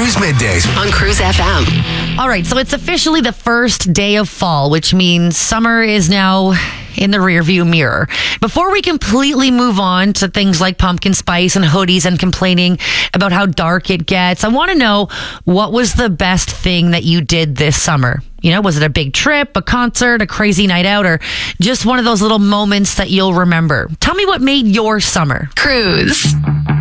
Cruise Middays on Cruise FM. All right, so it's officially the first day of fall, which means summer is now in the rearview mirror. Before we completely move on to things like pumpkin spice and hoodies and complaining about how dark it gets, I want to know, what was the best thing that you did this summer? You know, was it a big trip, a concert, a crazy night out, or just one of those little moments that you'll remember? Tell me what made your summer. Cruise.